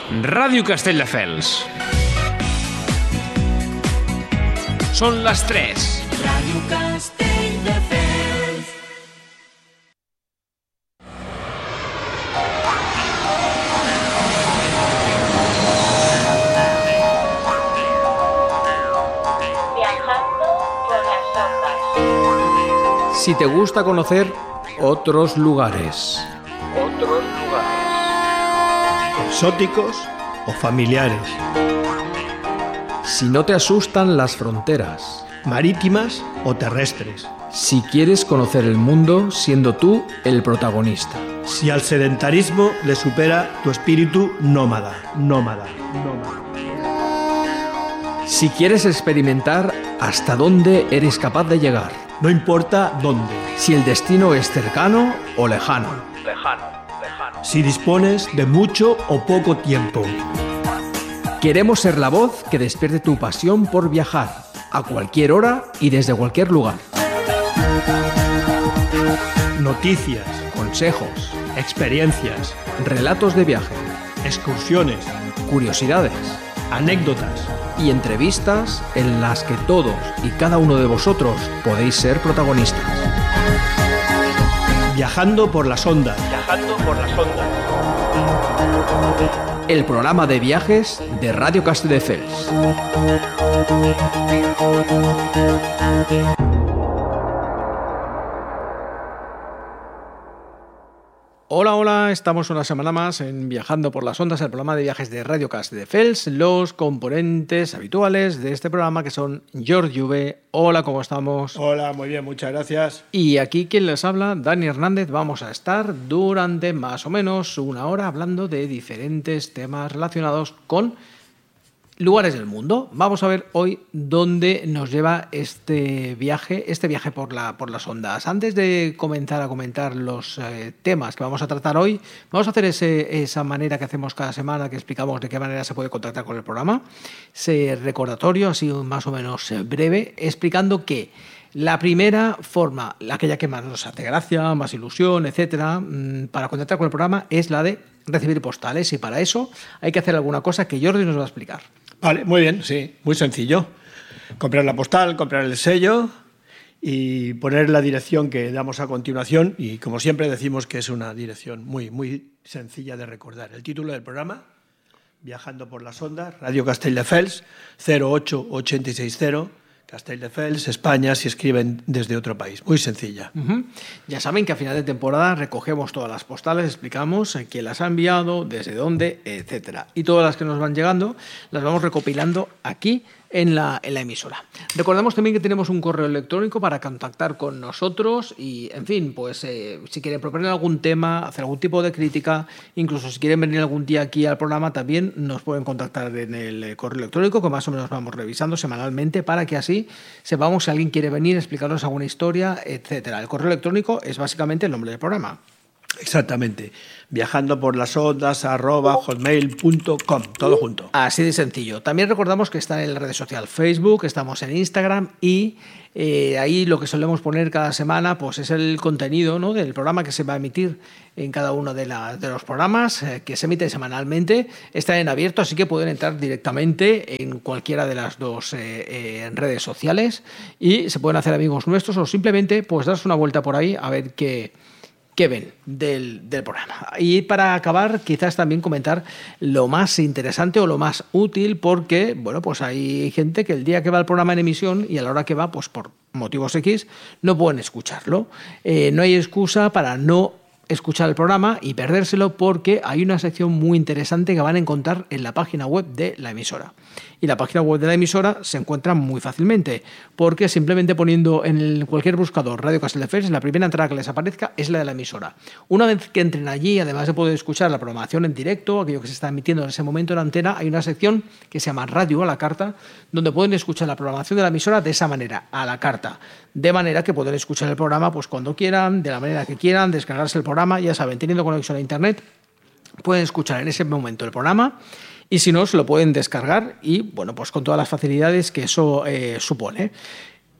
Ràdio Castelldefels. Són les 3. Ràdio Castelldefels. Viajando por las ondas. Si te gusta conocer otros lugares. Exóticos o familiares, Si no te asustan las fronteras. marítimas o terrestres. Si quieres conocer el mundo siendo tú el protagonista. Si al sedentarismo le supera tu espíritu nómada. Si quieres experimentar hasta dónde eres capaz de llegar. No importa dónde. Si el destino es cercano o lejano. Si dispones de mucho o poco tiempo. Queremos ser la voz que despierte tu pasión por viajar, a cualquier hora y desde cualquier lugar. Noticias, Consejos, experiencias, relatos de viaje, excursiones, curiosidades anécdotas. y entrevistas en las que todos y cada uno de vosotros podéis ser protagonistas. Viajando por las ondas. El programa de viajes de Radio Castelldefels. Hola, estamos una semana más en Viajando por las Ondas, el programa de viajes de Radio Castelldefels. Los componentes habituales de este programa que son George Juve. Hola, ¿cómo estamos? Hola, muy bien, muchas gracias. Y aquí quien les habla, Dani Hernández. Vamos a estar durante más o menos una hora hablando de diferentes temas relacionados con lugares del mundo. Vamos a ver hoy dónde nos lleva este viaje por las ondas. Antes de comenzar a comentar los temas que vamos a tratar hoy, vamos a hacer esa manera que hacemos cada semana, que explicamos de qué manera se puede contactar con el programa. Ese recordatorio, así más o menos breve, explicando que la primera forma, aquella que más nos hace gracia, más ilusión, etcétera, para contactar con el programa es la de recibir postales, y para eso hay que hacer alguna cosa que Jordi nos va a explicar. Vale, muy bien, sí, muy sencillo. Comprar la postal, comprar el sello y poner la dirección que damos a continuación, y como siempre decimos que es una dirección muy sencilla de recordar. El título del programa: Viajando por las ondas, Radio Castelldefels, 08860, Castelldefels, España, si escriben desde otro país. Muy sencilla. Ya saben que a final de temporada recogemos todas las postales, explicamos quién las ha enviado, desde dónde, etcétera. Y todas las que nos van llegando las vamos recopilando aquí en la emisora. Recordamos también que tenemos un correo electrónico para contactar con nosotros y, en fin, pues si quieren proponer algún tema, hacer algún tipo de crítica, incluso si quieren venir algún día aquí al programa, también nos pueden contactar en el correo electrónico, que más o menos vamos revisando semanalmente, para que así sepamos si alguien quiere venir, explicarnos alguna historia, etcétera. El correo electrónico es básicamente el nombre del programa. Exactamente. Viajando por las ondas @hotmail.com, todo junto. Así de sencillo. También recordamos que están en la red social Facebook, estamos en Instagram y ahí lo que solemos poner cada semana pues es el contenido, ¿no?, del programa que se va a emitir en cada uno de los programas que se emite semanalmente. Está en abierto, así que pueden entrar directamente en cualquiera de las dos redes sociales y se pueden hacer amigos nuestros, o simplemente pues darse una vuelta por ahí a ver qué ven del programa. Y para acabar, quizás también comentar lo más interesante o lo más útil, porque bueno, pues hay gente que el día que va al programa en emisión y a la hora que va, pues por motivos X, no pueden escucharlo. No hay excusa para no escuchar el programa y perdérselo, porque hay una sección muy interesante que van a encontrar en la página web de la emisora. Y la página web de la emisora se encuentra muy fácilmente, porque simplemente poniendo en cualquier buscador Radio Castelldefels, la primera entrada que les aparezca es la de la emisora. Una vez que entren allí, además de poder escuchar la programación en directo, aquello que se está emitiendo en ese momento en la antena, hay una sección que se llama Radio a la carta, donde pueden escuchar la programación de la emisora de esa manera, a la carta. De manera que pueden escuchar el programa pues cuando quieran, de la manera que quieran, descargarse el programa, ya saben, teniendo conexión a internet, pueden escuchar en ese momento el programa. Y si no, se lo pueden descargar y, bueno, pues con todas las facilidades que eso supone.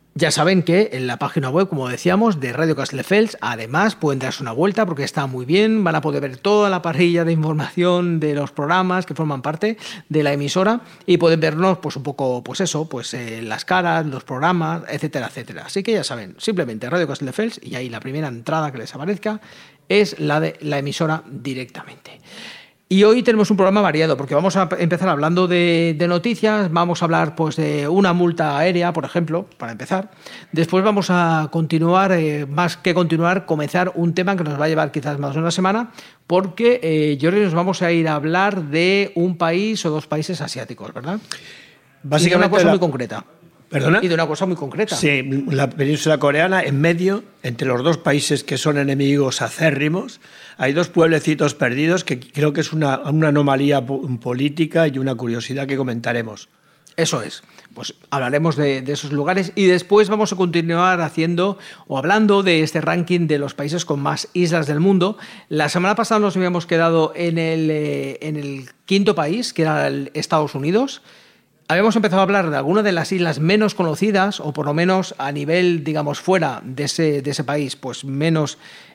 Ya saben que en la página web, como decíamos, de Radio Castelldefels, además pueden darse una vuelta porque está muy bien, van a poder ver toda la parrilla de información de los programas que forman parte de la emisora y pueden vernos pues un poco, pues eso, pues las caras, los programas, etcétera, etcétera. Así que ya saben, simplemente Radio Castelldefels y ahí la primera entrada que les aparezca es la de la emisora directamente. Y hoy tenemos un programa variado porque vamos a empezar hablando de noticias, vamos a hablar pues de una multa aérea, por ejemplo, para empezar. Después vamos a continuar, comenzar un tema que nos va a llevar quizás más de una semana, porque Jordi, nos vamos a ir a hablar de un país o dos países asiáticos, ¿verdad? Básicamente y de una cosa muy concreta. ¿Perdona? Y de una cosa muy concreta. Sí, la península coreana, en medio, entre los dos países que son enemigos acérrimos, hay dos pueblecitos perdidos que creo que es una anomalía política y una curiosidad que comentaremos. Eso es. Pues hablaremos de esos lugares y después vamos a continuar hablando de este ranking de los países con más islas del mundo. La semana pasada nos habíamos quedado en el quinto país, que era Estados Unidos. Habíamos empezado a hablar de algunas de las islas menos conocidas, o por lo menos a nivel, digamos, fuera de ese país, pues menos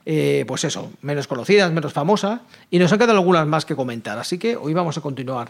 conocidas, menos famosas, y nos han quedado algunas más que comentar. Así que hoy vamos a continuar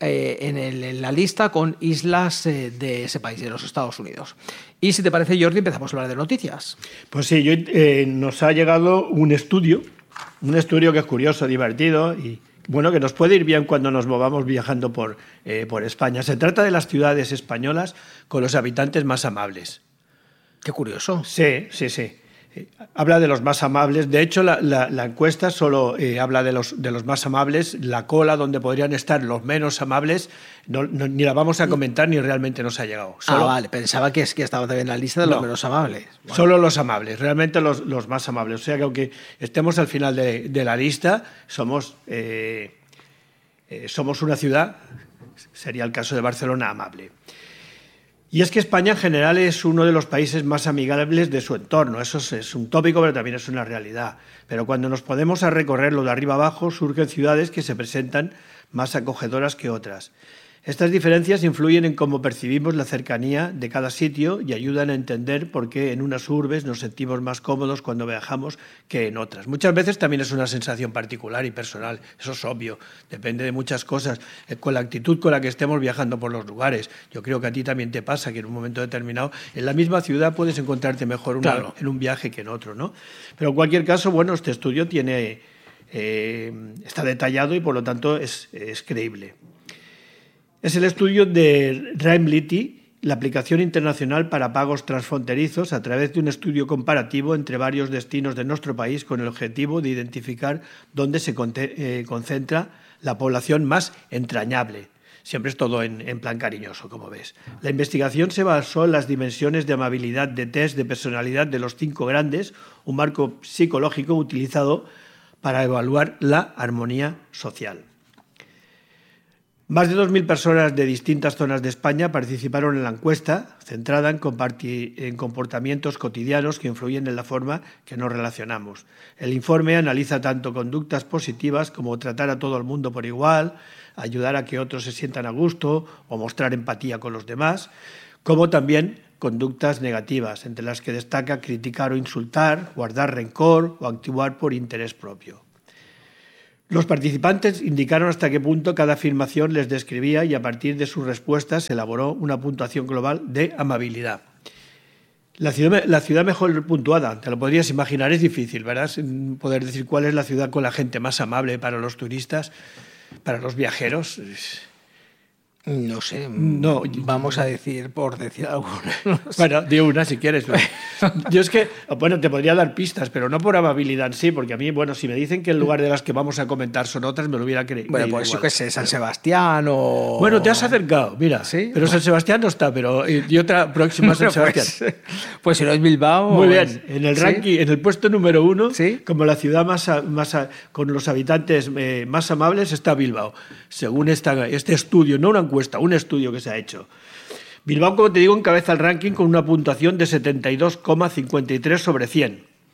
en la lista con islas de ese país, de los Estados Unidos. Y si te parece, Jordi, empezamos a hablar de noticias. Pues sí, nos ha llegado un estudio que es curioso, divertido y bueno, que nos puede ir bien cuando nos movamos viajando por España. Se trata de las ciudades españolas con los habitantes más amables. Qué curioso. Sí. Habla de los más amables. De hecho, la encuesta solo habla de los más amables. La cola donde podrían estar los menos amables ni la vamos a comentar ni realmente nos ha llegado. Vale. Pensaba que estaba también en la lista de los menos amables. Bueno. Solo los amables, realmente los más amables. O sea que aunque estemos al final de la lista, somos una ciudad, sería el caso de Barcelona, amable. Y es que España en general es uno de los países más amigables de su entorno. Eso es un tópico, pero también es una realidad. Pero cuando nos ponemos a recorrerlo de arriba abajo, surgen ciudades que se presentan más acogedoras que otras. Estas diferencias influyen en cómo percibimos la cercanía de cada sitio y ayudan a entender por qué en unas urbes nos sentimos más cómodos cuando viajamos que en otras. Muchas veces también es una sensación particular y personal, eso es obvio, depende de muchas cosas, con la actitud con la que estemos viajando por los lugares. Yo creo que a ti también te pasa que en un momento determinado en la misma ciudad puedes encontrarte mejor en un viaje que en otro, ¿no? Pero en cualquier caso, bueno, este estudio está detallado y por lo tanto es creíble. Es el estudio de Reimlity, la aplicación internacional para pagos transfronterizos, a través de un estudio comparativo entre varios destinos de nuestro país con el objetivo de identificar dónde se concentra la población más entrañable. Siempre es todo en plan cariñoso, como ves. La investigación se basó en las dimensiones de amabilidad de test de personalidad de los 5 grandes, un marco psicológico utilizado para evaluar la armonía social. Más de 2.000 personas de distintas zonas de España participaron en la encuesta, centrada en comportamientos cotidianos que influyen en la forma que nos relacionamos. El informe analiza tanto conductas positivas como tratar a todo el mundo por igual, ayudar a que otros se sientan a gusto o mostrar empatía con los demás, como también conductas negativas, entre las que destaca criticar o insultar, guardar rencor o actuar por interés propio. Los participantes indicaron hasta qué punto cada afirmación les describía y a partir de sus respuestas se elaboró una puntuación global de amabilidad. La ciudad mejor puntuada, te lo podrías imaginar, es difícil, ¿verdad? Poder decir cuál es la ciudad con la gente más amable para los turistas, para los viajeros. No sé, no, vamos a decir, por decir alguna. No sé. Bueno, di una si quieres. Yo es que, bueno, te podría dar pistas, pero no por amabilidad en sí, porque a mí, bueno, si me dicen que en lugar de las que vamos a comentar son otras, me lo hubiera creído. Bueno, pues yo qué sé, San Sebastián o... Bueno, te has acercado, mira. ¿Sí? Pero San Sebastián no está, pero y otra próxima San Sebastián. Pues si no es Bilbao... Muy bien, en el ranking, ¿sí? En el puesto número 1, ¿sí? Como la ciudad más con los habitantes más amables está Bilbao, según este estudio, no una encuesta, un estudio que se ha hecho. Bilbao, como te digo, encabeza el ranking con una puntuación de 72,53 sobre 100.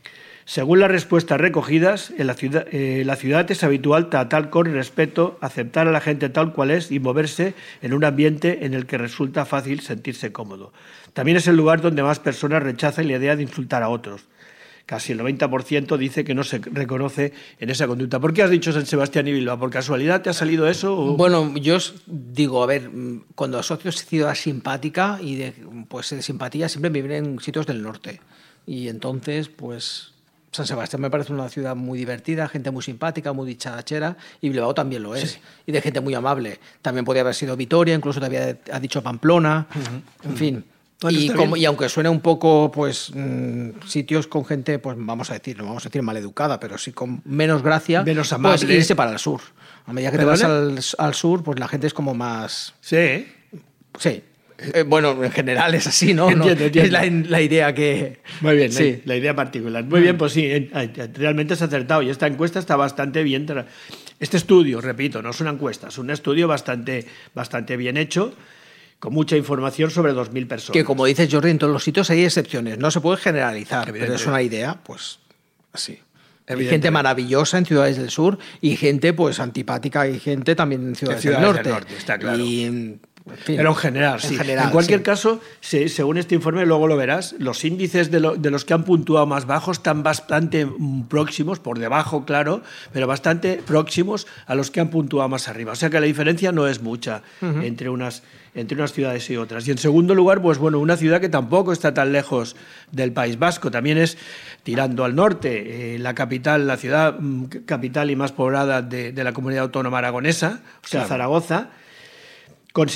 Según las respuestas recogidas, en la ciudad es habitual tratar con respeto, aceptar a la gente tal cual es y moverse en un ambiente en el que resulta fácil sentirse cómodo. También es el lugar donde más personas rechazan la idea de insultar a otros. Casi el 90% dice que no se reconoce en esa conducta. ¿Por qué has dicho San Sebastián y Bilbao? ¿Por casualidad te ha salido eso? ¿O? Bueno, yo os digo, a ver, cuando asocio ciudad simpática y de simpatía siempre me vienen en sitios del norte. Y entonces, pues San Sebastián me parece una ciudad muy divertida, gente muy simpática, muy dicharachera, y Bilbao también lo es. Sí. Y de gente muy amable. También podría haber sido Vitoria, incluso te ha dicho Pamplona, en fin. Bueno, y aunque suene un poco, pues, sitios con gente, pues vamos a decir maleducada, pero sí con menos gracia, menos amable, pues irse para el sur. A medida que te vas al sur, pues la gente es como más... Sí. Sí. Bueno, en general es así, ¿no? Entiendo. Es la idea que... Muy bien, sí. La idea particular. Muy bien, pues sí, realmente has acertado. Y esta encuesta está bastante bien... Este estudio, repito, no es una encuesta, es un estudio bastante bien hecho, con mucha información sobre 2.000 personas. Que, como dices, Jordi, en todos los sitios hay excepciones. No se puede generalizar, pero es una idea, pues, así. Hay gente maravillosa en ciudades del sur y gente, pues, antipática y gente también en ciudades del norte. Está claro. En fin, pero en general, sí. En cualquier caso, según este informe, luego lo verás, los índices de los que han puntuado más bajos están bastante próximos, por debajo, claro, pero bastante próximos a los que han puntuado más arriba. O sea que la diferencia no es mucha entre unas ciudades y otras. Y en segundo lugar, pues bueno, una ciudad que tampoco está tan lejos del País Vasco, también es tirando al norte, la capital, la ciudad capital y más poblada de la comunidad autónoma aragonesa, o sea, claro. Zaragoza, con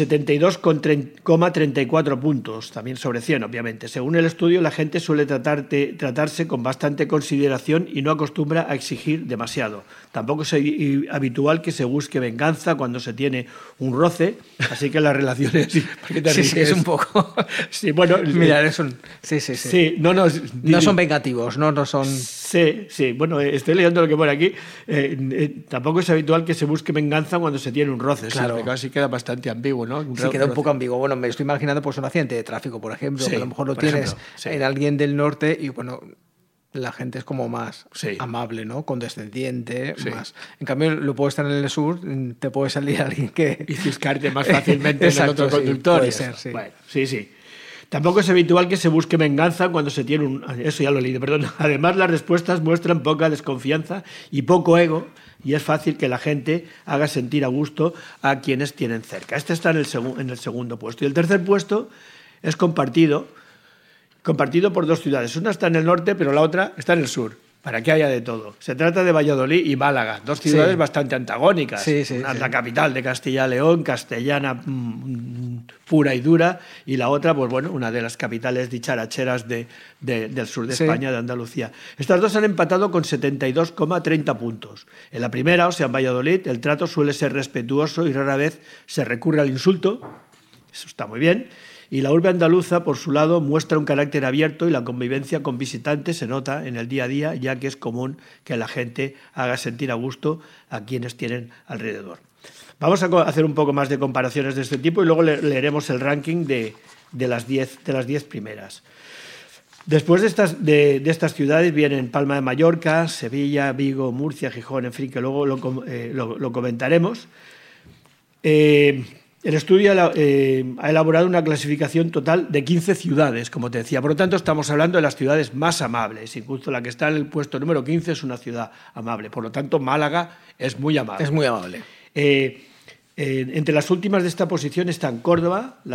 72,34 puntos, también sobre 100, obviamente. Según el estudio, la gente suele tratarse con bastante consideración y no acostumbra a exigir demasiado. Tampoco es habitual que se busque venganza cuando se tiene un roce, así que las relaciones... Sí, es un poco... Sí, bueno... Mira, sí. No son vengativos, no son... Sí, bueno, estoy leyendo lo que pone aquí. Tampoco es habitual que se busque venganza cuando se tiene un roce. Claro. Sí, casi queda bastante ambiguo, ¿no? Sí, queda un poco ambiguo. Bueno, me estoy imaginando pues un accidente de tráfico, por ejemplo, que a lo mejor lo tienes en alguien del norte y, bueno, la gente es como más amable, ¿no? Condescendiente, más. En cambio, lo puedes estar en el sur, te puede salir alguien que... Y ciscarte más fácilmente en el otro conductor. Puede ser, sí. Bueno, sí. Tampoco es habitual que se busque venganza cuando se tiene un... Eso ya lo he leído, perdón. Además, las respuestas muestran poca desconfianza y poco ego, y es fácil que la gente haga sentir a gusto a quienes tienen cerca. Este está en el segundo puesto. Y el tercer puesto es compartido por dos ciudades. Una está en el norte, pero la otra está en el sur, para que haya de todo. Se trata de Valladolid y Málaga, dos ciudades bastante antagónicas. Una es la capital de Castilla y León, castellana pura y dura, y la otra, pues bueno, una de las capitales dicharacheras del sur de España, de Andalucía. Estas dos han empatado con 72,30 puntos. En la primera, o sea, en Valladolid, el trato suele ser respetuoso y rara vez se recurre al insulto. Eso está muy bien. Y la urbe andaluza, por su lado, muestra un carácter abierto y la convivencia con visitantes se nota en el día a día, ya que es común que la gente haga sentir a gusto a quienes tienen alrededor. Vamos a hacer un poco más de comparaciones de este tipo y luego leeremos el ranking de las 10 primeras. Después de estas ciudades vienen Palma de Mallorca, Sevilla, Vigo, Murcia, Gijón, en fin, que luego lo comentaremos. El estudio ha elaborado una clasificación total de 15 ciudades, como te decía. Por lo tanto, estamos hablando de las ciudades más amables. Incluso la que está en el puesto número 15 es una ciudad amable. Por lo tanto, Málaga es muy amable. Es muy amable. Entre las últimas de esta posición están Córdoba,